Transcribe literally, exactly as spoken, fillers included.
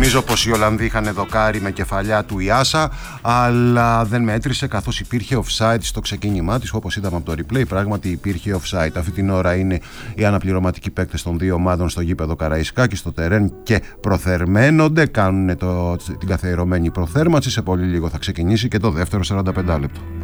Θυμίζω πως οι Ολλανδοί είχαν δοκάρει με κεφαλιά του Ιάσα, αλλά δεν μέτρησε καθώς υπήρχε offside στο ξεκίνημά της. Όπως είδαμε από το replay, πράγματι υπήρχε offside. Αυτή την ώρα είναι οι αναπληρωματικοί παίκτες των δύο ομάδων στο γήπεδο Καραϊσκάκη, στο τερέν, και προθερμαίνονται. Κάνουν το, την καθιερωμένη προθέρμανση. Σε πολύ λίγο θα ξεκινήσει και το δεύτερο σαράντα πέντε λεπτό.